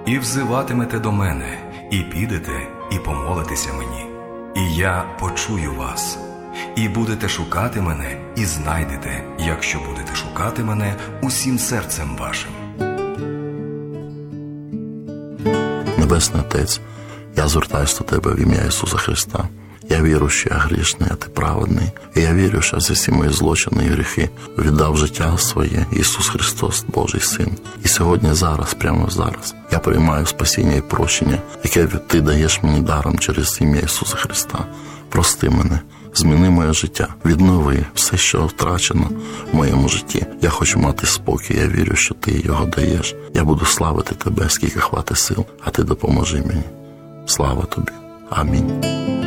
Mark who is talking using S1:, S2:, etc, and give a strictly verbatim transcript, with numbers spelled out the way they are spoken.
S1: і взиватимете до мене, і підете, і помолитеся мені. І я почую вас, і будете шукати мене, і знайдете, якщо будете шукати мене усім серцем вашим.
S2: Небесний Отець, я звертаюся до Тебе в ім'я Ісуса Христа. Я вірю, що я грішний, а Ти праведний. І я вірю, що за всі мої злочини і гріхи віддав життя своє Ісус Христос, Божий Син. І сьогодні, зараз, прямо зараз, я приймаю спасіння і прощення, яке Ти даєш мені даром через ім'я Ісуса Христа. Прости мене, зміни моє життя, віднови все, що втрачено в моєму житті. Я хочу мати спокій, я вірю, що Ти його даєш. Я буду славити Тебе, скільки хватить сил, а Ти допоможи мені. Слава Тобі. Амінь.